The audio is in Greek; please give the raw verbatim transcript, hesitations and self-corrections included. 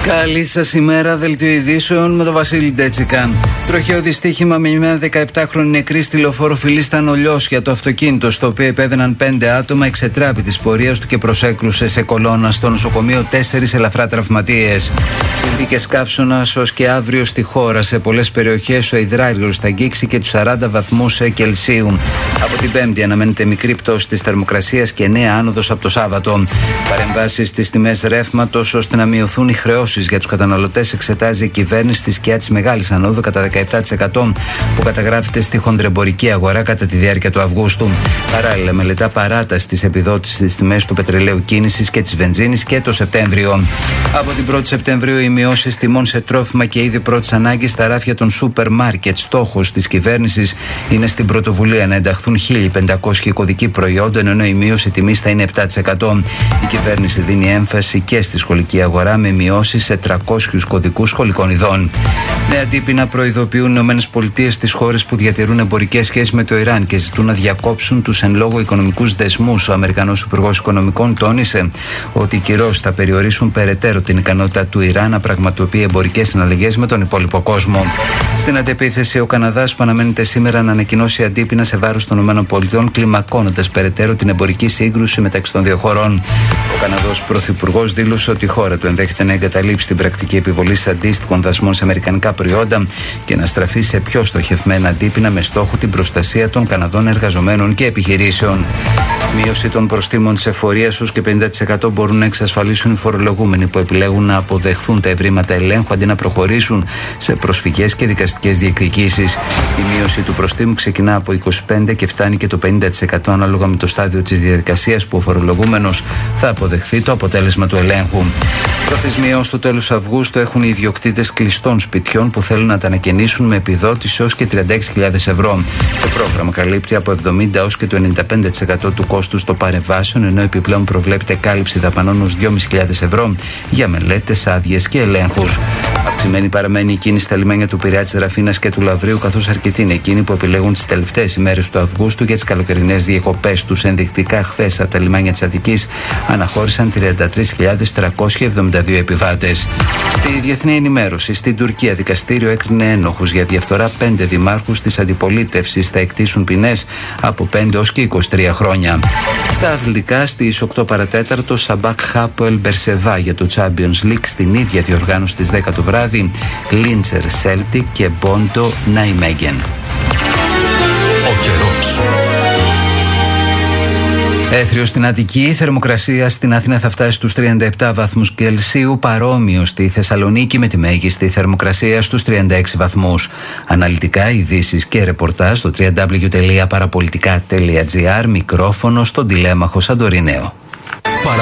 Καλή σας ημέρα, δελτίο ειδήσεων με τον Βασίλη Ντέτσικα. Τροχαίο δυστύχημα με μια δεκαεπτάχρονη νεκρή στη λεωφόρο Φιλίστα Νολιώσια. Το αυτοκίνητο στο οποίο επέβαιναν πέντε άτομα εξετράπη της πορείας του και προσέκρουσε σε κολόνα στο νοσοκομείο τέσσερις ελαφρά τραυματίες. Συνθήκες καύσωνας ως και αύριο στη χώρα. Σε πολλές περιοχές ο υδράργυρος θα αγγίξει και τους σαράντα βαθμούς Κελσίου. Από την Πέμπτη αναμένεται μικρή πτώση της θερμοκρασίας και νέα άνοδος από το Σάββατο. Παρεμβάσεις στις τιμές ρεύματος ώστε να μειωθούν οι χρεώσεις για τους καταναλωτές εξετάζει η κυβέρνηση τη σκιά της μεγάλης ανόδου κατά δεκαεπτά τοις εκατό που καταγράφεται στη χονδρεμπορική αγορά κατά τη διάρκεια του Αυγούστου. Παράλληλα, μελετά παράταση της επιδότησης στις τιμές του πετρελαίου κίνησης και της βενζίνης και το Σεπτέμβριο. Από την πρώτη Σεπτεμβρίου, οι μειώσεις τιμών σε τρόφιμα και είδη πρώτης ανάγκης στα ράφια των σούπερ μάρκετ. Στόχος της κυβέρνησης είναι στην πρωτοβουλία να ενταχθούν χίλια πεντακόσια κωδικοί προϊόντων, ενώ η μείωση τιμής θα είναι επτά τοις εκατό. Η κυβέρνηση δίνει έμφαση και στη σχολική αγορά με μειώσεις σε τριακόσιους κωδικούς σχολικών ειδών. Με αντίπεινα προειδοποιούν οι ΗΠΑ στις χώρες που διατηρούν εμπορικές σχέσεις με το Ιράν και ζητούν να διακόψουν τους εν λόγω οικονομικούς δεσμούς. Ο Αμερικανός Υπουργός Οικονομικών τόνισε ότι οι κυρώσεις θα περιορίσουν περαιτέρω την ικανότητα του Ιράν να πραγματοποιεί εμπορικές συναλλαγές με τον υπόλοιπο κόσμο. Στην αντεπίθεση, ο Καναδάς που αναμένεται σήμερα να ανακοινώσει αντίπεινα σε βάρος των ΗΠΑ, κλιμακώνοντας περαιτέρω την εμπορική σύγκρουση μεταξύ των δύο χωρών. Ο Καναδός Πρωθυπουργός δήλωσε ότι η χώρα του ενδέχεται να εγκαταλείψει την πρακτική επιβολή αντίστοιχων δασμών σε αμερικανικά προϊόντα και να στραφεί σε πιο στοχευμένα αντίπεινα με στόχο την προστασία των Καναδών εργαζομένων και επιχειρήσεων. Μείωση των προστίμων της εφορίας ως και πενήντα τοις εκατό μπορούν να εξασφαλίσουν οι φορολογούμενοι που επιλέγουν να αποδεχθούν τα ευρήματα ελέγχου αντί να προχωρήσουν σε προσφυγές και δικαστικές διεκδικήσεις. Η μείωση του προστίμου ξεκινά από είκοσι πέντε και φτάνει και το πενήντα τοις εκατό ανάλογα με το στάδιο της διαδικασίας που ο φορολογούμενος θα αποδεχθεί το αποτέλεσμα του ελέγχου. Προθεσμία ως το τέλος Αυγούστου έχουν οι ιδιοκτήτες κλειστών σπιτιών που θέλουν να τα ανακαινήσουν με επιδότηση ως και τριάντα έξι χιλιάδες ευρώ. Το πρόγραμμα καλύπτει από εβδομήντα ως και το ενενήντα πέντε τοις εκατό του κόστους των παρεμβάσεων, ενώ επιπλέον προβλέπεται κάλυψη δαπανών ως δυόμισι χιλιάδες ευρώ για μελέτες, άδειες και ελέγχους. Αυξημένη παραμένει η κίνηση στα λιμάνια του Πειραιά, της Ραφίνας και του Λαβρίου, καθώς αρκετοί είναι εκείνοι που επιλέγουν τις τελευταίες ημέρες του Αυγούστου για τις καλοκαιρινές διακοπές τους. Ενδεικτικά, χθες από τα λιμάνια της Αττικής αναχώρησαν τριάντα τρεις χιλιάδες τριακόσιοι εβδομήντα δύο επιβάτες. Στη διεθνή ενημέρωση, στην Τουρκία, δικαστήριο έκρινε ένοχους για διαφθορά πέντε δημάρχους της αντιπολίτευσης. Θα εκτίσουν ποινές από πέντε ως και είκοσι τρία χρόνια. Στα αθλητικά, στις οκτώ παρατέταρτο, Σαμπάκ Χάποελ Μπερσεβά για το Champions League στην ίδια διοργάνωση στις δέκα το βράδυ, Λίντσερ Celtic και Μπόντο Ναϊμέγεν. Ο καιρός. Έθριο στην Αττική, η θερμοκρασία στην Αθήνα θα φτάσει στους τριάντα επτά βαθμούς Κελσίου, παρόμοιο στη Θεσσαλονίκη με τη μέγιστη θερμοκρασία στους τριάντα έξι βαθμούς. Αναλυτικά, ειδήσεις και ρεπορτάζ στο double-u double-u double-u τελεία παραπολιτικά τελεία τζι άρ, μικρόφωνο στον τηλέμαχο Σαντορινέο.